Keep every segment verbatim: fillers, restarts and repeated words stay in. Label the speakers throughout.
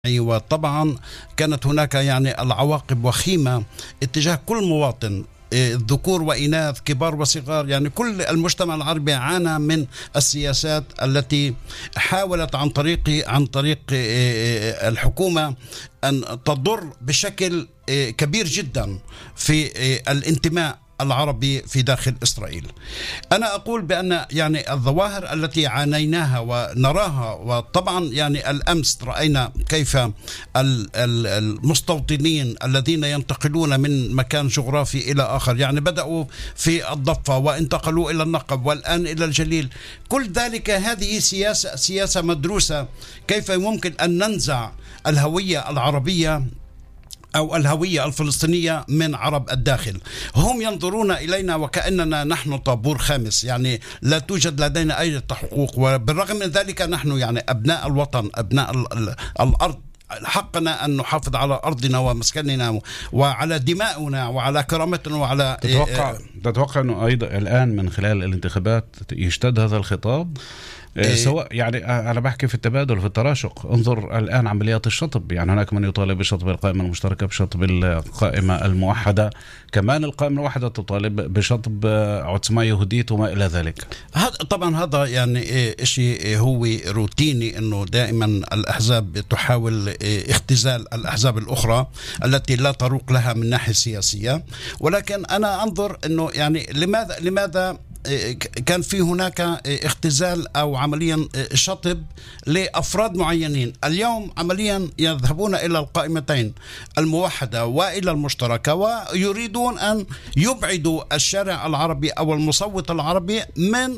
Speaker 1: وطبعا كانت هناك يعني العواقب وخيمة اتجاه كل مواطن، ذكور وإناث، كبار وصغار، يعني كل المجتمع العربي عانى من السياسات التي حاولت عن طريق عن طريق الحكومة أن تضر بشكل كبير جدا في الانتماء العربي في داخل إسرائيل. أنا أقول بأن يعني الظواهر التي عانيناها ونراها، وطبعا يعني الأمس رأينا كيف المستوطنين الذين ينتقلون من مكان جغرافي إلى آخر، يعني بدأوا في الضفة وانتقلوا إلى النقب والآن إلى الجليل، كل ذلك هذه سياسة سياسة مدروسة، كيف يمكن أن ننزع الهوية العربية أو الهوية الفلسطينية من عرب الداخل. هم ينظرون إلينا وكأننا نحن طابور خامس، يعني لا توجد لدينا أي حقوق، وبالرغم من ذلك نحن يعني أبناء الوطن، أبناء الأرض، حقنا أن نحافظ على أرضنا ومسكننا وعلى دماؤنا وعلى كرامتنا وعلى.
Speaker 2: تتوقع تتوقع أنه أيضا الآن من خلال الانتخابات يشتد هذا الخطاب؟ إيه سواء يعني أنا بحكي في التبادل في التراشق. انظر الآن عمليات الشطب، يعني هناك من يطالب بشطب القائمة المشتركة، بشطب القائمة الموحدة، كمان القائمة الموحدة تطالب بشطب عتمة يهوديت وما إلى ذلك.
Speaker 1: هذا طبعا هذا يعني شيء هو روتيني، أنه دائما الأحزاب تحاول اختزال الأحزاب الأخرى التي لا طريق لها من ناحية سياسية، ولكن أنا أنظر أنه يعني لماذا لماذا كان في هناك اختزال أو عمليا شطب لأفراد معينين. اليوم عمليا يذهبون إلى القائمتين الموحدة وإلى المشتركة، ويريدون أن يبعدوا الشارع العربي أو المصوت العربي من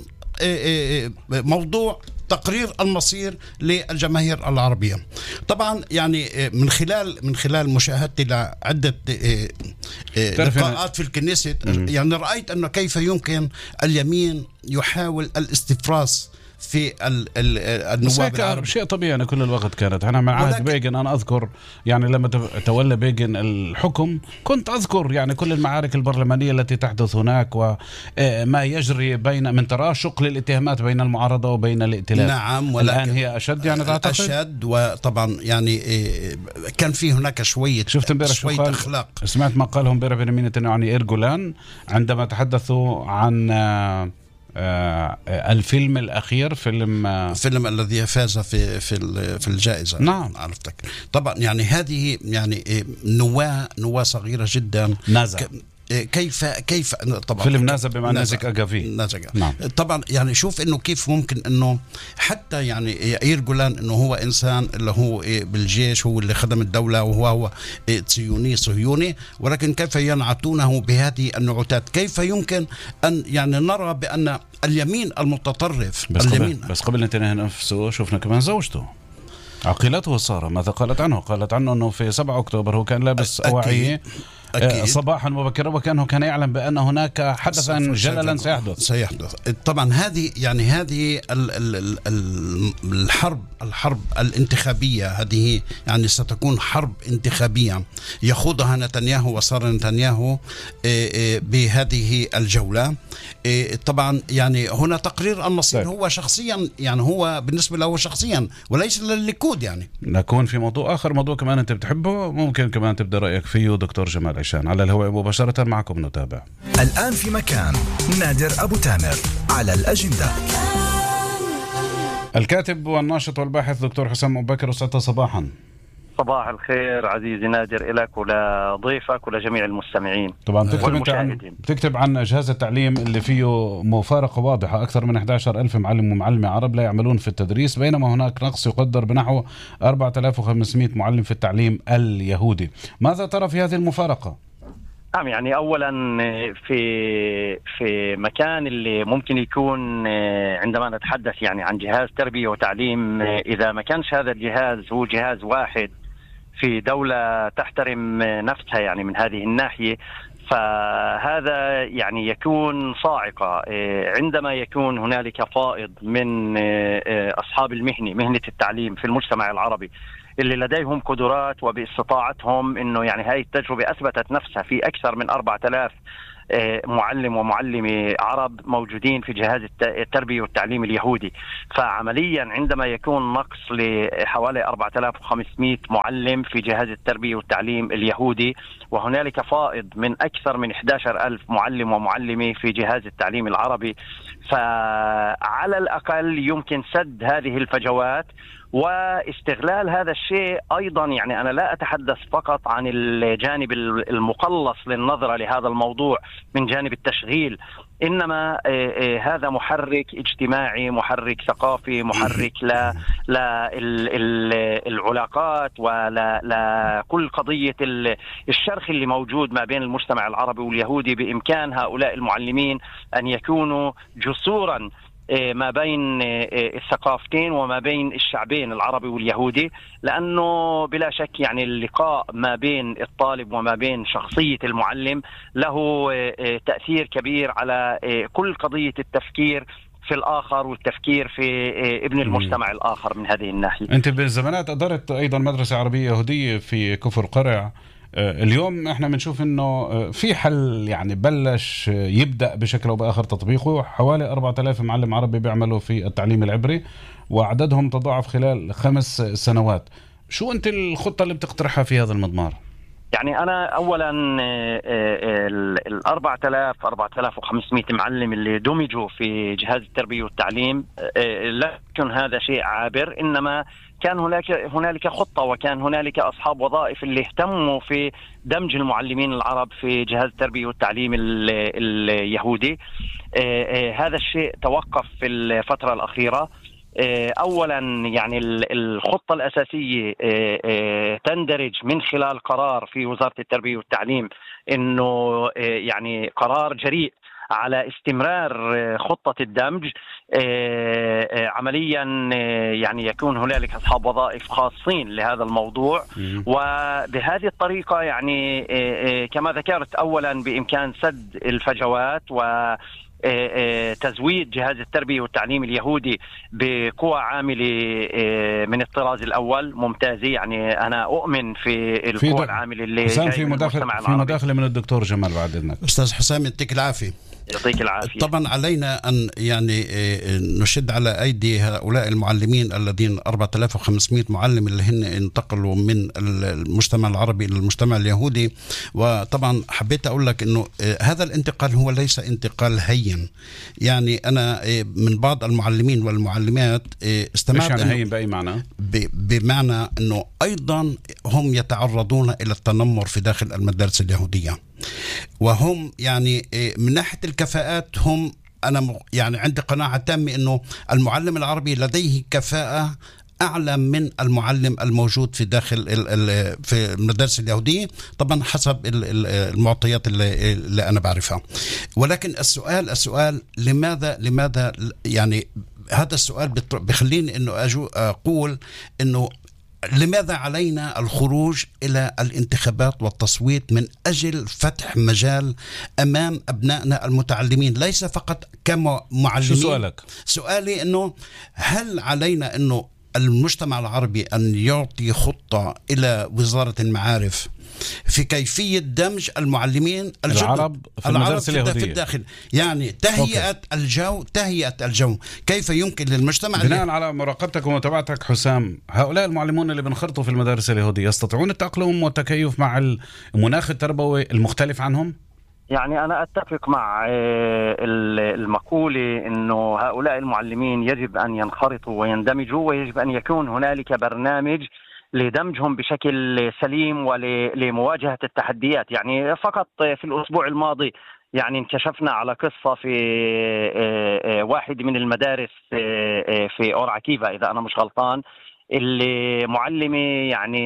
Speaker 1: موضوع تقرير المصير للجماهير العربية. طبعا يعني من خلال من خلال مشاهدتي لعدة لقاءات في الكنيسة، يعني رأيت أنه كيف يمكن اليمين يحاول الاستفراس في النواب العرب.
Speaker 2: شيء طبيعي أنا كل الوقت كانت أنا مع عهد بيغن. أنا أذكر يعني لما تولى بيغن الحكم كنت أذكر يعني كل المعارك البرلمانية التي تحدث هناك وما يجري بين من تراشق للاتهامات بين المعارضة وبين الائتلاف.
Speaker 1: نعم،
Speaker 2: الآن هي أشد يعني تعتقد؟
Speaker 1: أشد، وطبعا يعني كان في هناك شوية
Speaker 2: شفت امبارح
Speaker 1: شوية أخلاق.
Speaker 2: سمعت ما قالهم امبارح بنيامين نتنياهو عن إير جولان عندما تحدثوا عن آه الفيلم الأخير، فيلم آه
Speaker 1: فيلم الذي فاز في في في الجائزة.
Speaker 2: نعم
Speaker 1: عرفتك. طبعا يعني هذه يعني نواة نواة صغيرة جدا.
Speaker 2: نازا
Speaker 1: كيف كيف
Speaker 2: طبعا فيلم نازا بما نازك أجافي.
Speaker 1: نازك. نعم. طبعا يعني شوف انه كيف ممكن انه حتى يعني إير جولان انه هو انسان اللي هو بالجيش، هو اللي خدم الدولة، وهو هو صهيوني صهيوني، ولكن كيف ينعتونه بهذه النعوتات؟ كيف يمكن ان يعني نرى بان اليمين المتطرف
Speaker 2: بس
Speaker 1: اليمين
Speaker 2: قبل بس قبل نتنياهو نفسه شفنا كمان زوجته عقيلته سارة ماذا قالت عنه؟ قالت عنه انه في سبعة أكتوبر هو كان لابس أواعيه صباحا مبكرا، وكانه كان يعلم بأن هناك حدثا جللا سيحدث
Speaker 1: سيحدث طبعا هذه يعني هذه الحرب الحرب الانتخابية، هذه يعني ستكون حرب انتخابية يخوضها نتنياهو وسارة نتنياهو بهذه الجولة. طبعا يعني هنا تقرير المصير هو شخصيا، يعني هو بالنسبة له شخصيا وليس للليكود. يعني
Speaker 2: نكون في موضوع آخر، موضوع كمان أنت بتحبه، ممكن كمان تبدأ رأيك فيه. دكتور جمال عيشان على الهواء مباشرة معكم، نتابع
Speaker 3: الآن في مكان. نادر أبو تامر على الأجندة.
Speaker 2: الكاتب والناشط والباحث دكتور حسام أبو بكر، أستاذ صباحا.
Speaker 4: صباح الخير عزيزي نادر، لك ولضيفك ولجميع المستمعين.
Speaker 2: طبعا تكتب انت عن بتكتب عن جهاز التعليم اللي فيه مفارقة واضحة، أكثر من أحد عشر ألف معلم ومعلمة عرب لا يعملون في التدريس، بينما هناك نقص يقدر بنحو أربعة آلاف وخمسمائة معلم في التعليم اليهودي. ماذا ترى في هذه المفارقة؟
Speaker 4: نعم، يعني أولا في في مكان اللي ممكن يكون عندما نتحدث يعني عن جهاز تربية وتعليم، إذا ما كانش هذا الجهاز هو جهاز واحد في دولة تحترم نفسها يعني من هذه الناحية، فهذا يعني يكون صاعقة عندما يكون هنالك فائض من أصحاب المهنة مهنة التعليم في المجتمع العربي اللي لديهم قدرات وباستطاعتهم انه يعني هاي التجربة اثبتت نفسها في اكثر من أربعة آلاف معلم ومعلمة عرب موجودين في جهاز التربية والتعليم اليهودي. فعمليا عندما يكون نقص لحوالي أربعة آلاف وخمسمائة معلم في جهاز التربية والتعليم اليهودي، وهنالك فائض من أكثر من أحد عشر ألف معلم ومعلمة في جهاز التعليم العربي، فعلى الأقل يمكن سد هذه الفجوات واستغلال هذا الشيء. أيضا يعني أنا لا أتحدث فقط عن الجانب المقلص للنظرة لهذا الموضوع من جانب التشغيل، إنما هذا محرك اجتماعي، محرك ثقافي، محرك للعلاقات ولكل قضية الشرخ اللي موجود ما بين المجتمع العربي واليهودي. بإمكان هؤلاء المعلمين أن يكونوا جسورا ما بين الثقافتين وما بين الشعبين العربي واليهودي، لأنه بلا شك يعني اللقاء ما بين الطالب وما بين شخصية المعلم له تأثير كبير على كل قضية التفكير في الآخر والتفكير في ابن المجتمع الآخر. من هذه الناحية
Speaker 2: أنت بالزمانات أدرت أيضا مدرسة عربية يهودية في كفر قرع. اليوم احنا بنشوف انه في حل يعني بلش يبدأ بشكل او باخر تطبيقه. حوالي أربعة آلاف معلم عربي بيعملوا في التعليم العبري وعددهم تضاعف خلال خمس سنوات. شو انت الخطة اللي بتقترحها في هذا المضمار؟
Speaker 4: يعني أنا أولا الأربعة آلاف أربعة آلاف وخمسمائة معلم اللي دمجوا في جهاز التربية والتعليم لا يكون هذا شيء عابر، إنما كان هناك هنالك خطة وكان هنالك أصحاب وظائف اللي اهتموا في دمج المعلمين العرب في جهاز التربية والتعليم اليهودي. هذا الشيء توقف في الفترة الأخيرة. أولا يعني الخطة الأساسية تندرج من خلال قرار في وزارة التربية والتعليم، إنه يعني قرار جريء على استمرار خطة الدمج. عمليا يعني يكون هنالك أصحاب وظائف خاصين لهذا الموضوع، وبهذه الطريقة يعني كما ذكرت أولا بإمكان سد الفجوات و تزويد جهاز التربية والتعليم اليهودي بقوى عاملة من الطراز الأول ممتازة. يعني أنا أؤمن في القوى العاملة اللي
Speaker 2: جاي في مداخلة في مداخلة من الدكتور جمال بعد إذنك.
Speaker 1: أستاذ حسام يعطيك العافية.
Speaker 4: يعطيك العافية.
Speaker 1: طبعا علينا أن يعني نشد على أيدي هؤلاء المعلمين الذين أربعة آلاف وخمسمائة معلم اللي هن انتقلوا من المجتمع العربي إلى المجتمع اليهودي. وطبعا حبيت أقول لك أنه هذا الانتقال هو ليس انتقال هين. يعني أنا من بعض المعلمين والمعلمات استمعت
Speaker 2: مش يعني هين بأي معنى؟
Speaker 1: بمعنى أنه أيضا هم يتعرضون إلى التنمر في داخل المدارس اليهودية، وهم يعني من ناحية الكفاءات هم أنا يعني عندي قناعة تامة أنه المعلم العربي لديه كفاءة أعلى من المعلم الموجود في داخل في المدارس اليهودية، طبعا حسب المعطيات اللي, اللي أنا بعرفها. ولكن السؤال السؤال لماذا لماذا يعني هذا السؤال بخليني أنه أجو أقول أنه لماذا علينا الخروج إلى الانتخابات والتصويت من أجل فتح مجال أمام أبنائنا المتعلمين، ليس فقط كمعلمين.
Speaker 2: شو سؤالك؟
Speaker 1: سؤالي أنه هل علينا أنه المجتمع العربي أن يعطي خطة إلى وزارة المعارف في كيفية دمج المعلمين
Speaker 2: العرب في المدارس اليهودية
Speaker 1: في الداخل، يعني تهيئة أوكي. الجو تهيئة الجو كيف يمكن للمجتمع
Speaker 2: بناء على مراقبتك ومتابعتك حسام، هؤلاء المعلمون اللي بنخرطوا في المدارس اليهودية يستطيعون التأقلم والتكيف مع المناخ التربوي المختلف عنهم؟
Speaker 4: يعني أنا أتفق مع المقولة أنه هؤلاء المعلمين يجب أن ينخرطوا ويندمجوا، ويجب أن يكون هنالك برنامج لدمجهم بشكل سليم ولمواجهة التحديات. يعني فقط في الأسبوع الماضي يعني انكشفنا على قصة في واحد من المدارس في أور عكيفة إذا أنا مش غلطان، اللي معلمة يعني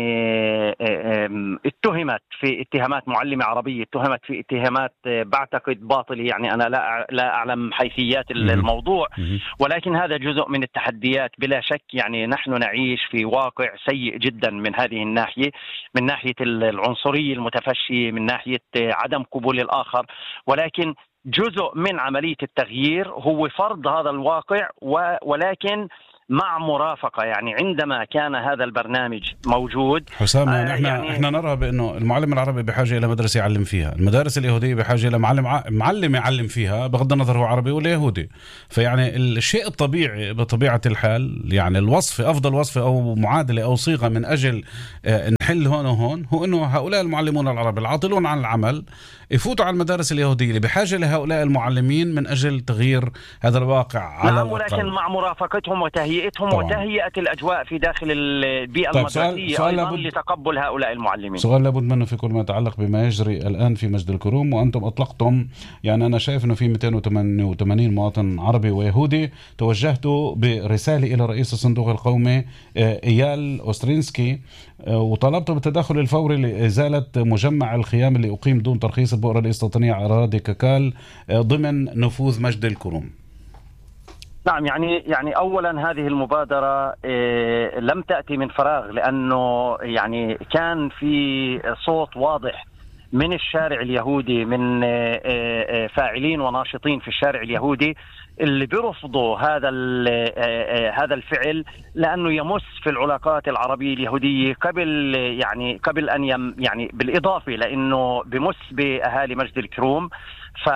Speaker 4: اتهمت في اتهامات معلمة عربية اتهمت في اتهامات بعتقد باطلة. يعني أنا لا لا أعلم حيثيات الموضوع، ولكن هذا جزء من التحديات بلا شك. يعني نحن نعيش في واقع سيء جدا من هذه الناحية، من ناحية العنصرية المتفشية، من ناحية عدم قبول الآخر، ولكن جزء من عملية التغيير هو فرض هذا الواقع ولكن مع مرافقة. يعني عندما كان هذا البرنامج موجود
Speaker 2: حسام، يعني احنا يعني احنا نرى بانه المعلم العربي بحاجة الى مدرسة يعلم فيها، المدارس اليهودية بحاجة الى معلم ع... معلم يعلم فيها بغض النظر هو عربي ولا يهودي. فيعني الشيء الطبيعي بطبيعة الحال، يعني الوصف افضل وصف او معادلة او صيغة من اجل اه نحل هون وهون، هو انه هؤلاء المعلمون العرب العاطلون عن العمل يفوتوا على المدارس اليهودية اللي بحاجة لهؤلاء المعلمين من أجل تغيير هذا الواقع على
Speaker 4: نعم، ولكن مع مرافقتهم وتهيئتهم طبعا. وتهيئة الأجواء في داخل البيئة طيب المدرسية سؤال أيضا لابد... لتقبل هؤلاء المعلمين.
Speaker 2: سؤال لابد منه في كل ما يتعلق بما يجري الآن في مجد الكروم، وأنتم أطلقتم، يعني أنا شايف أنه في مئتين وثمانية وثمانين مواطن عربي ويهودي، توجهتوا برسالة إلى رئيس الصندوق القومي إيال أوسترينسكي وطلبته بالتدخل الفوري لإزالة مجمع الخيام اللي أقيم دون ترخيص البؤرة الاستيطانية على أراضي ككال ضمن نفوذ مجد الكروم.
Speaker 4: نعم، يعني يعني اولا هذه المبادره إيه لم تاتي من فراغ، لانه يعني كان في صوت واضح من الشارع اليهودي، من إيه فاعلين وناشطين في الشارع اليهودي اللي بيرفضوا هذا هذا الفعل، لانه يمس في العلاقات العربيه اليهوديه قبل يعني قبل ان يم يعني بالاضافه لانه بمس باهالي مجد الكروم. ف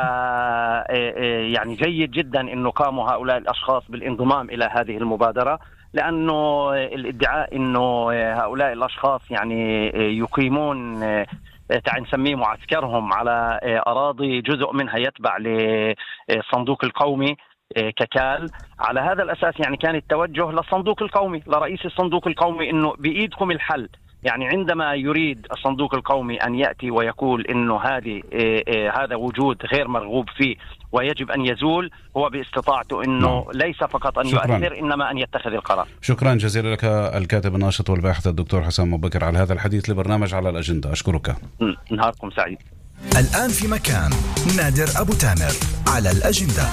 Speaker 4: يعني جيد جدا انه قاموا هؤلاء الاشخاص بالانضمام الى هذه المبادره، لانه الادعاء انه هؤلاء الاشخاص يعني يقيمون تعال نسميه معسكرهم على اراضي جزء منها يتبع للصندوق القومي ككال، على هذا الاساس يعني كان التوجه للصندوق القومي، لرئيس الصندوق القومي، انه بايدكم الحل. يعني عندما يريد الصندوق القومي أن يأتي ويقول إنه هذه هذا وجود غير مرغوب فيه ويجب أن يزول، هو باستطاعته إنه م. ليس فقط أن شكراً. يؤثر إنما أن يتخذ القرار.
Speaker 2: شكرا جزيلا لك الكاتب الناشط والباحث الدكتور حسام أبو بكر على هذا الحديث لبرنامج على الأجندة. أشكرك.
Speaker 4: نهاركم سعيد.
Speaker 3: الآن في مكان نادر أبو تامر على الأجندة.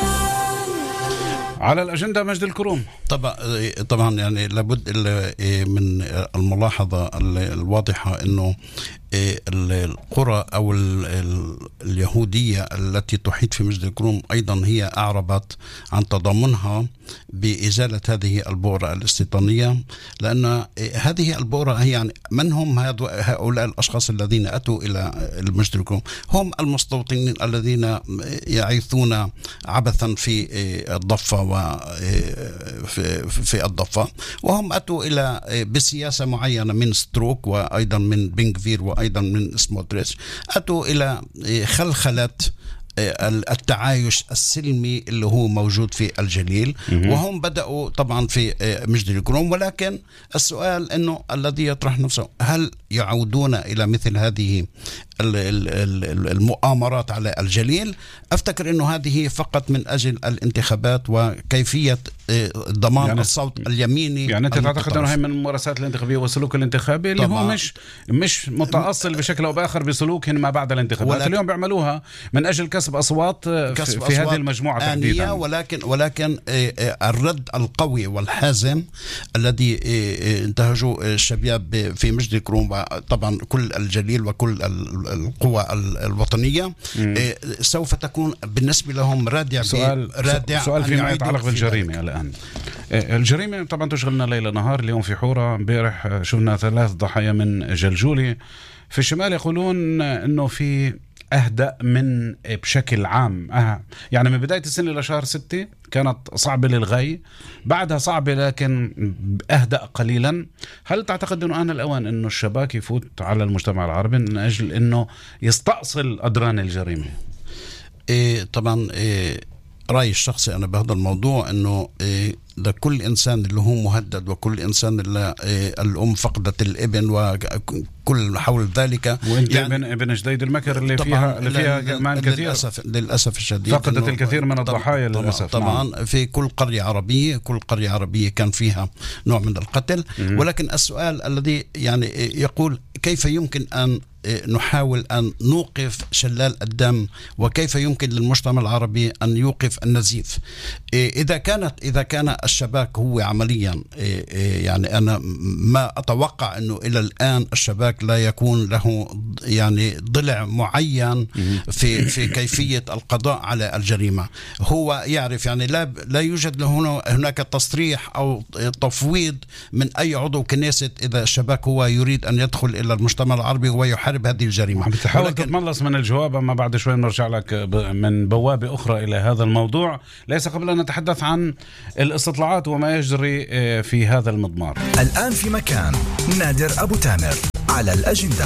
Speaker 2: على الأجندة مجد الكروم.
Speaker 1: طبعا طبعا يعني لابد من الملاحظة الواضحة إنه القرى أو اليهودية التي تحيط في مجد الكروم أيضا هي أعربت عن تضامنها بإزالة هذه البؤرة الاستيطانية، لأن هذه البؤرة هي يعني من هم هؤلاء الأشخاص الذين أتوا إلى مجد الكروم؟ هم المستوطنين الذين يعيثون عبثا في الضفة وفي الضفة، وهم أتوا إلى بسياسة معينة من ستروك وأيضا من بنغفير وأيضا من سموتريتش، أتوا إلى خلخلة التعايش السلمي اللي هو موجود في الجليل، وهم بدأوا طبعا في مجد الكروم. ولكن السؤال انه الذي يطرح نفسه، هل يعودون الى مثل هذه المؤامرات على الجليل؟ افتكر انه هذه فقط من اجل الانتخابات وكيفية ضمان يعني الصوت اليميني.
Speaker 2: يعني انت تعتقد انه هي من الممارسات الانتخابية والسلوك الانتخابي اللي هو مش مش متأصل بشكل او باخر بسلوكهم ما بعد الانتخابات، اليوم بيعملوها من اجل كسب أصوات كسب في أصوات هذه المجموعة تحديدا.
Speaker 1: ولكن ولكن الرد القوي والحازم الذي انتهجوا الشباب في مجد الكروم، طبعا كل الجليل وكل القوى الوطنية م. سوف تكون بالنسبة لهم رادع.
Speaker 2: سؤال رادع سؤال فيما يتعلق بالجريمة الآن. الجريمة طبعا تشغلنا ليل نهار. اليوم في حورة، امبارح شفنا ثلاث ضحايا من جلجولي في الشمال. يقولون انه في أهدأ من بشكل عام أه. يعني من بداية السنة إلى شهر ستة كانت صعبة للغاية، بعدها صعبة لكن أهدأ قليلا. هل تعتقد أنه آن الأوان أنه الشباك يفوت على المجتمع العربي من أجل أنه يستأصل أدران الجريمة؟
Speaker 1: إيه طبعا إيه رأيي الشخصي أنا بهذا الموضوع أنه إيه ده كل إنسان اللي هو مهدد، وكل إنسان اللي إيه الأم فقدت الابن وكل حول ذلك،
Speaker 2: وانت يعني ابن ابن جديد المكر اللي فيها اللي فيها كمان كثير
Speaker 1: للأسف للأسف الشديد
Speaker 2: فقدت الكثير من الضحايا للأسف.
Speaker 1: طبعا نعم. في كل قرية عربية كل قرية عربية كان فيها نوع من القتل م- ولكن السؤال الذي يعني يقول كيف يمكن أن نحاول أن نوقف شلال الدم وكيف يمكن للمجتمع العربي أن يوقف النزيف. إذا كانت إذا كان الشباك هو عمليا، يعني أنا ما أتوقع أنه إلى الآن الشباك لا يكون له يعني ضلع معين في في كيفية القضاء على الجريمة. هو يعرف يعني لا لا يوجد له هناك تصريح أو تفويض من أي عضو كنيسة إذا الشباك هو يريد أن يدخل إلى المجتمع العربي ويحارب هذه الجريمة.
Speaker 2: بتحاول ولكن... تتملص من الجواب، أما بعد شوي نرجع لك من بوابة أخرى إلى هذا الموضوع، ليس قبل أن نتحدث عن الاستطلاعات وما يجري في هذا المضمار.
Speaker 3: الآن في مكان نادر أبو تامر على الأجندة.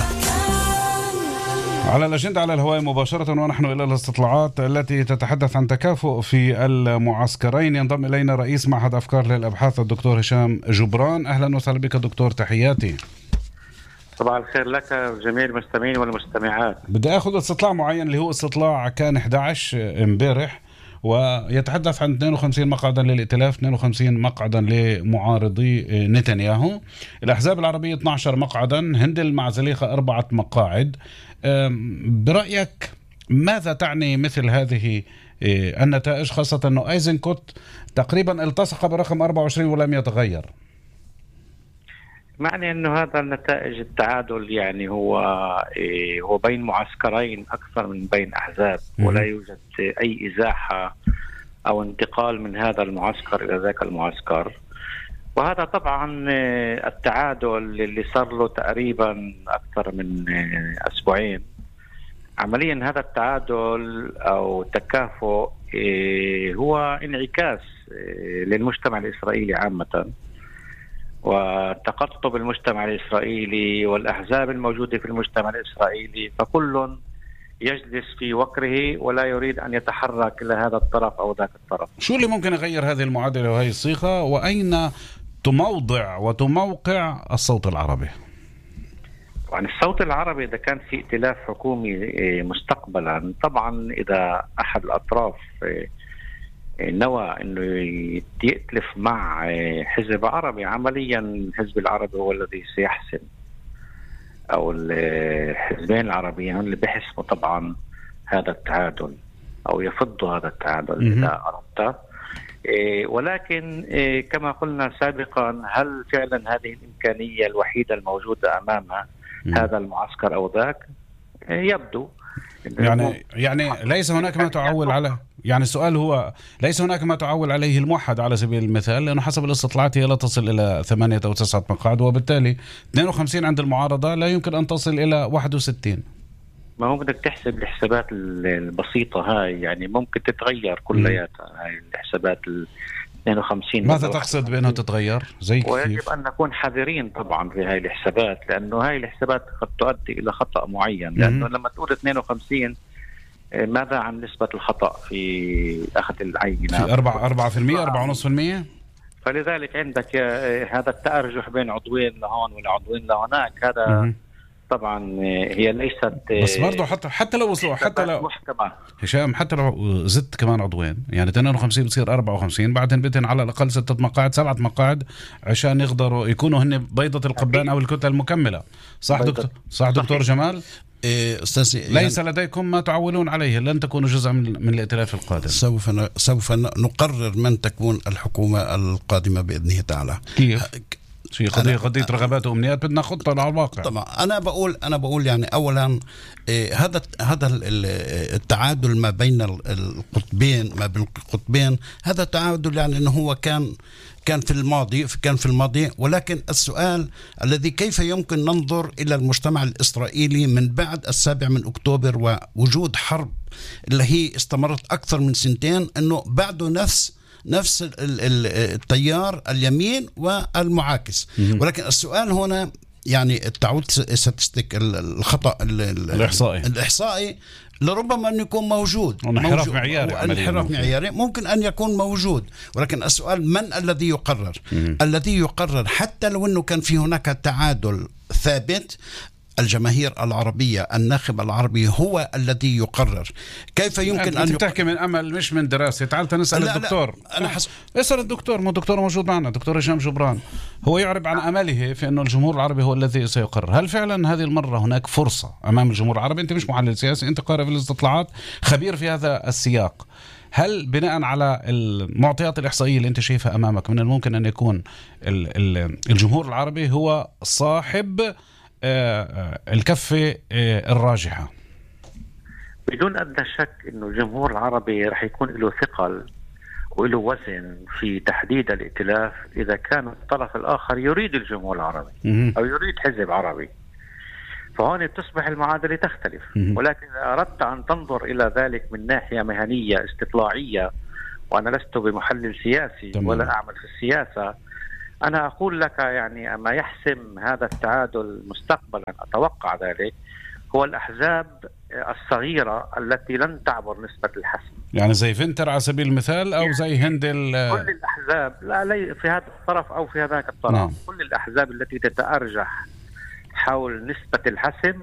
Speaker 2: على الأجندة على الهواء مباشرة، ونحن إلى الاستطلاعات التي تتحدث عن تكافؤ في المعسكرين. ينضم إلينا رئيس معهد أفكار للأبحاث الدكتور هشام جبران. أهلا وسهلا بك دكتور، تحياتي.
Speaker 5: صباح الخير لك وجميع المستمعين والمستمعات.
Speaker 2: بدي أخذ استطلاع معين اللي هو استطلاع كان إحدى عشر امبارح، ويتحدث عن اثنين وخمسين مقعدا للائتلاف، اثنين وخمسين مقعدا لمعارضي نتنياهو. الأحزاب العربية اثني عشر مقعدا، هند المعزليخة أربعة مقاعد. برأيك ماذا تعني مثل هذه النتائج، خاصة أنه أيزنكوت تقريبا التصق برقم أربعة وعشرين ولم يتغير؟
Speaker 5: معني أنه هذا النتائج التعادل يعني هو هو بين معسكرين أكثر من بين أحزاب، ولا يوجد أي إزاحة أو انتقال من هذا المعسكر إلى ذاك المعسكر. وهذا طبعا التعادل اللي صار له تقريبا أكثر من أسبوعين، عمليا هذا التعادل أو التكافؤ هو انعكاس للمجتمع الإسرائيلي عامة، وتقطب المجتمع الإسرائيلي والأحزاب الموجودة في المجتمع الإسرائيلي، فكل يجلس في وكره ولا يريد أن يتحرك إلى هذا الطرف أو ذاك الطرف.
Speaker 2: شو اللي ممكن يغير هذه المعادلة وهي الصيغة، وأين تموضع وتموقع الصوت العربي؟
Speaker 5: يعني الصوت العربي إذا كان في ائتلاف حكومي مستقبلا، طبعا إذا أحد الأطراف نوى أنه يتلف مع حزب عربي، عمليا الحزب العربي هو الذي سيحسم، أو الحزبين العربيين اللي بيحسموا طبعا هذا التعادل أو يفضوا هذا التعادل إذا أردت. ولكن كما قلنا سابقا، هل فعلا هذه الإمكانية الوحيدة الموجودة أمامها هذا المعسكر أو ذاك؟ يبدو
Speaker 2: يعني يعني ليس هناك ما تعول على، يعني السؤال هو ليس هناك ما تعول عليه الموحد على سبيل المثال، لأنه حسب الاستطلاعات هي لا تصل إلى ثمانية أو تسعة مقاعد، وبالتالي اثنين وخمسين عند المعارضة لا يمكن أن تصل إلى واحد وستين.
Speaker 5: ما هو بدك تحسب الحسابات البسيطة هاي، يعني ممكن تتغير كلياتها هاي الحسابات ال اثنين وخمسين.
Speaker 2: ماذا تقصد بأنها تتغير؟ زي كيف؟
Speaker 5: ويجب أن نكون حذرين طبعا في هاي الحسابات، لأنه هاي الحسابات قد تؤدي إلى خطأ معين، لأنه لما تقول اثنين وخمسين ماذا عن نسبة الخطأ في أخذ العينة؟
Speaker 2: في أربعة أربعة في المية، أربعة ونص في المية.
Speaker 5: فلذلك عندك هذا التأرجح بين عضوين لهون ولا عضوين لهناك، هذا م- طبعا هي ليست،
Speaker 2: بس برضه حتى حتى لو وصلوا حتى لو
Speaker 5: محكمة
Speaker 2: هشام، حتى لو زدت كمان عضوين، يعني اثنين وخمسين بتصير أربعة وخمسين، بعدين بتن على الأقل ستة مقاعد سبعة مقاعد عشان يقدروا يكونوا هن بيضة القبان أو الكتلة المكملة. صح دكتور؟ صح دكتور جمال؟
Speaker 1: أستاذي،
Speaker 2: ليس يعني لديكم ما تعولون عليه، لن تكونوا جزء من الائتلاف القادم.
Speaker 1: سوف سوف نقرر من تكون الحكومة القادمة بإذنه تعالى.
Speaker 2: كيف؟ شيء قضية قضية رغبات وأمنيات، بدنا خطة على الواقع.
Speaker 1: طبعا أنا بقول أنا بقول يعني أولا إيه هذا هذا التعادل ما بين القطبين ما بين القطبين هذا تعادل يعني إنه هو كان كان في الماضي كان في الماضي ولكن السؤال الذي كيف يمكن ننظر إلى المجتمع الإسرائيلي من بعد السابع من أكتوبر ووجود حرب اللي هي استمرت أكثر من سنتين، إنه بعده نفس نفس التيار اليمين والمعاكس. ولكن السؤال هنا يعني التعود ستستك الخطأ
Speaker 2: الإحصائي
Speaker 1: الإحصائي لربما أن يكون موجود،
Speaker 2: انحراف معياري
Speaker 1: انحراف معياري ممكن أن يكون موجود، ولكن السؤال من الذي يقرر؟ مم. الذي يقرر حتى لو أنه كان في هناك تعادل ثابت، الجماهير العربية، الناخب العربي هو الذي يقرر. كيف يمكن أن
Speaker 2: تحكي من أمل مش من دراسة؟ تعال تنسأل
Speaker 1: لا
Speaker 2: الدكتور.
Speaker 1: لا أنا حس...
Speaker 2: اسأل الدكتور، ما الدكتور موجود معنا، دكتور هشام جبران، هو يعرب عن أمله في أنه الجمهور العربي هو الذي سيقرر. هل فعلا هذه المرة هناك فرصة أمام الجمهور العربي؟ أنت مش محلل سياسي، أنت قارئ في الاستطلاعات، خبير في هذا السياق. هل بناء على المعطيات الإحصائية اللي أنت شايفها أمامك من الممكن أن يكون الجمهور العربي هو صاحب الكفة الراجحة؟
Speaker 5: بدون أدنى شك إنه الجمهور العربي رح يكون له ثقل وله وزن في تحديد الائتلاف إذا كان الطرف الآخر يريد الجمهور العربي أو يريد حزب عربي، فهون تصبح المعادلة تختلف. ولكن إذا أردت أن تنظر إلى ذلك من ناحية مهنية استطلاعية، وأنا لست بمحلل سياسي ولا أعمل في السياسة، أنا أقول لك يعني ما يحسم هذا التعادل مستقبلا أتوقع ذلك هو الأحزاب الصغيرة التي لن تعبر نسبة الحسم،
Speaker 2: يعني زي فنتر على سبيل المثال أو زي هندل.
Speaker 5: كل الأحزاب لا لي في هذا الطرف أو في هذاك الطرف. نعم. كل الأحزاب التي تتأرجح حول نسبة الحسم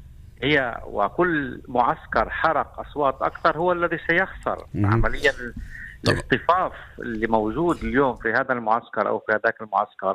Speaker 5: هي، وكل معسكر حرق أصوات أكثر هو الذي سيخسر. عمليا الاصطفاف اللي موجود اليوم في هذا المعسكر أو في هذاك المعسكر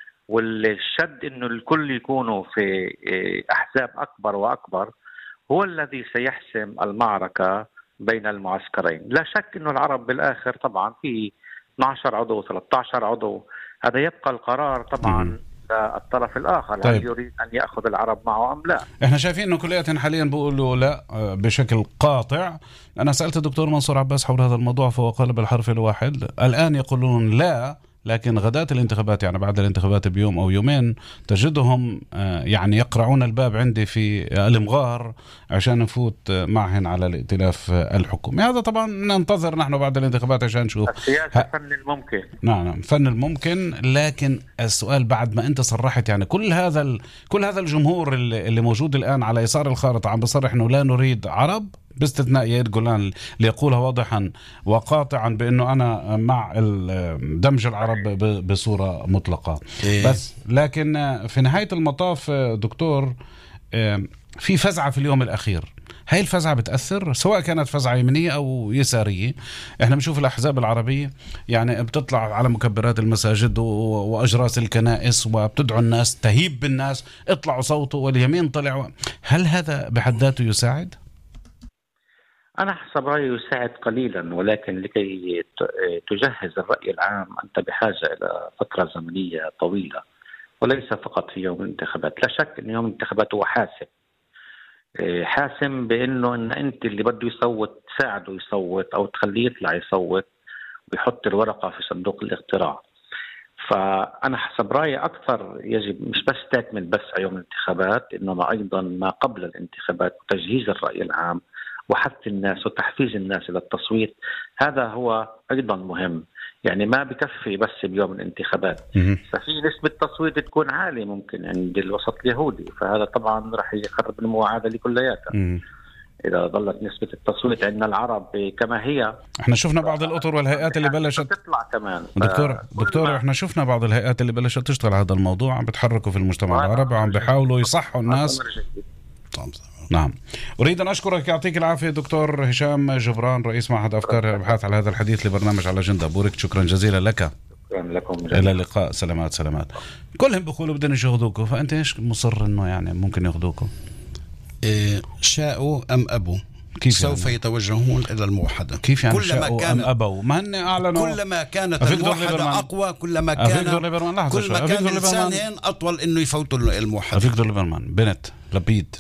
Speaker 5: والشد إنه الكل يكونوا في أحزاب أكبر وأكبر هو الذي سيحسم المعركة بين المعسكرين. لا شك إنه العرب بالآخر طبعا في اثني عشر عضو ثلاثة عشر عضو، هذا يبقى القرار طبعا الطرف الآخر. طيب. هل يريد أن يأخذ العرب معه أم لا؟
Speaker 2: احنا شايفين أنه كلياتهم حاليا بيقولوا لا بشكل قاطع. أنا سألت الدكتور منصور عباس حول هذا الموضوع فهو قال بالحرف الواحد. الآن يقولون لا، لكن غداة الانتخابات يعني بعد الانتخابات بيوم أو يومين تجدهم يعني يقرعون الباب عندي في الإمغار عشان نفوت معهن على الائتلاف الحكومي. هذا طبعا ننتظر نحن بعد الانتخابات عشان نشوف.
Speaker 5: السياسة ه... فن الممكن.
Speaker 2: نعم نعم فن الممكن. لكن السؤال بعد ما أنت صرحت يعني كل هذا ال... كل هذا الجمهور اللي, اللي موجود الآن على يسار الخارطة عم بصرح إنه لا نريد عرب، باستثناء ياير جولان ليقولها واضحا وقاطعا بأنه أنا مع دمج العرب بصورة مطلقة. بس لكن في نهاية المطاف دكتور في فزعة في اليوم الأخير. هاي الفزعة بتأثر سواء كانت فزعة يمينية أو يسارية. احنا بنشوف الأحزاب العربية يعني بتطلع على مكبرات المساجد وأجراس الكنائس وبتدعو الناس تهيب بالناس اطلعوا صوتوا، واليمين طلع. هل هذا بحد ذاته يساعد؟
Speaker 5: أنا حسب رأيي يساعد قليلا، ولكن لكي تجهز الرأي العام أنت بحاجة إلى فترة زمنية طويلة وليس فقط في يوم الانتخابات. لا شك أن يوم الانتخابات هو حاسم حاسم بأنه أن أنت اللي بده يصوت تساعده يصوت أو تخليه يطلع يصوت ويحط الورقة في صندوق الاقتراع. فأنا حسب رأيي أكثر يجب مش بس تكمل بس على يوم الانتخابات، إنما أيضا ما قبل الانتخابات وتجهيز الرأي العام وحث الناس وتحفيز الناس إلى التصويت. هذا هو أيضا مهم. يعني ما بكفي بس بيوم الانتخابات، ففي نسبة تصويت تكون عالية ممكن عند الوسط اليهودي، فهذا طبعا رح يخرب المعادلة كلياتها. إذا ظلت نسبة التصويت عندنا العرب كما هي.
Speaker 2: احنا شفنا بعض الأطر والهيئات اللي بلشت
Speaker 5: تطلع كمان.
Speaker 2: دكتور دكتور احنا شفنا بعض الهيئات اللي بلشت تشتغل على هذا الموضوع، عم بتحركوا في المجتمع العربي وعم بيحاولوا يصحوا الناس. نعم. أريد أن أشكرك، يعطيك العافية دكتور هشام جبران رئيس معهد أفكار الأبحاث على هذا الحديث لبرنامج على الأجندة. بورك شكرا جزيلا لك.
Speaker 5: شكرا لكم.
Speaker 2: إلى اللقاء. سلامات سلامات. كلهم بيقولوا بدنا ياخذوكم، فأنت إيش مصر إنه يعني ممكن ياخذوكم؟
Speaker 1: إيه شاءوا أم أبوا كيف سوف يعني؟ يتوجهون إلى الموحدة.
Speaker 2: كيف يعني شاءوا كان أم أبوا؟ ما هن أعلنوا
Speaker 1: كلما كانت الموحدة أقوى كلما كان كل ما كان لسانهم أطول إنه يفوتوا الموحدة.
Speaker 2: أفيكتور ليبرمان بنت لبيد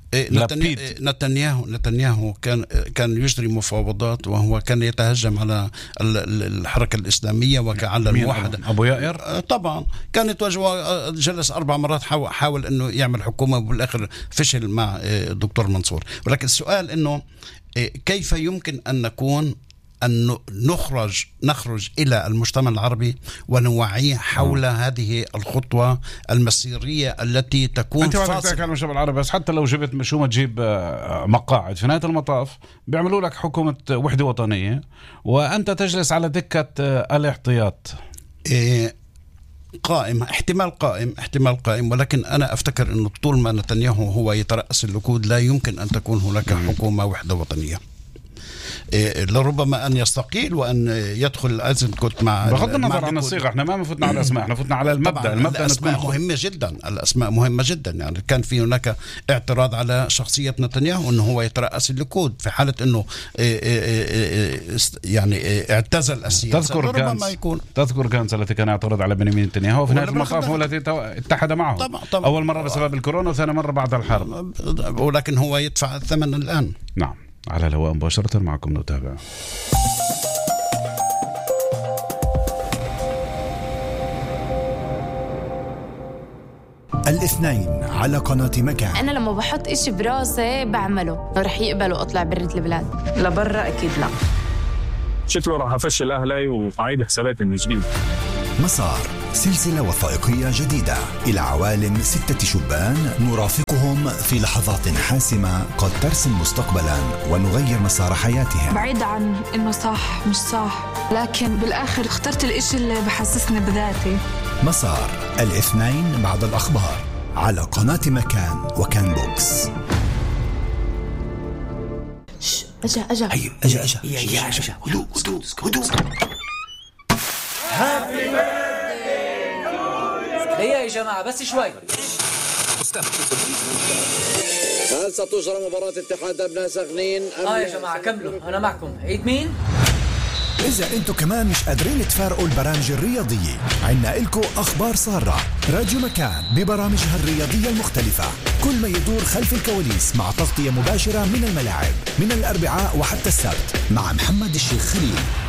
Speaker 1: نتنياهو نتنياهو كان كان يجري مفاوضات وهو كان يتهجم على الحركة الإسلامية وعلى الموحدة.
Speaker 2: أبو يائر
Speaker 1: طبعا كان يتواجه، جلس أربع مرات حاول إنه يعمل حكومة وبالآخر فشل مع الدكتور منصور. ولكن السؤال إنه كيف يمكن أن نكون أن نخرج نخرج إلى المجتمع العربي ونوعيه حول آه. هذه الخطوة المسيرية التي تكون
Speaker 2: أنت فاصلة. أنت المجتمع العربي بس حتى لو جبت شو ما تجيب مقاعد في نهاية المطاف بيعملوا لك حكومة وحدة وطنية وأنت تجلس على دكة الاحتياط.
Speaker 1: إيه قائم، احتمال قائم احتمال قائم ولكن أنا أفتكر أنه طول ما نتنياهو هو يترأس الليكود لا يمكن أن تكون هناك حكومة وحدة وطنية. لربما أن يستقيل وأن يدخل أيزنكوت مع
Speaker 2: بغض النظر عن الصيغة. احنا ما فتنا على الأسماء، احنا فتنا على المبدأ. المبدأ
Speaker 1: الأسماء مهمة جدا، الأسماء مهمة جدا. يعني كان في هناك اعتراض على شخصية نتنياهو أنه هو يترأس الليكود في حالة أنه يعني اعتزل السياسة.
Speaker 2: تذكر كان يكون تذكر كان التي كان يعترض على بنيامين نتنياهو في نهاية المطاف هو الذي اتحد معه. طبعا طبعا. أول مرة بسبب الكورونا وثاني مرة بعد الحرب،
Speaker 1: ولكن هو يدفع الثمن الآن.
Speaker 2: نعم. على الهواء مباشرة معكم نتابع.
Speaker 3: الاثنين على قناة مكان.
Speaker 6: أنا لما بحط إشي براسي بعمله، رح يقبلوا أطلع برة البلاد لبرا؟ أكيد لا.
Speaker 7: شكله راح أفشل أهلي وأعيد حساباتي من جديد.
Speaker 3: مسار، سلسلة وثائقية جديدة إلى عوالم ستة شبان نرافقهم في لحظات حاسمة قد ترسم مستقبلا ونغير مسار حياتهم.
Speaker 8: بعيد عن إنه صح مش صح، لكن بالآخر اخترت الإشي اللي بحسسني بذاتي.
Speaker 3: مسار، الاثنين بعد الأخبار على قناة مكان وكان بوكس.
Speaker 6: أجا أجا
Speaker 3: أيوة أجا أجا أجا أجا هدوء هدوء هدوء.
Speaker 9: هيا يا جماعة بس شوي.
Speaker 10: هل ستجرى مباراة اتحاد أبناء سخنين؟
Speaker 9: آه يا جماعة كملوا أنا معكم. عيد مين؟
Speaker 3: إذا أنتوا كمان مش قادرين تفارقوا البرامج الرياضية، عنا إلكو أخبار سارة. راديو مكان ببرامجها الرياضية المختلفة، كل ما يدور خلف الكواليس مع تغطية مباشرة من الملاعب من الأربعاء وحتى السبت مع محمد الشيخ خليل.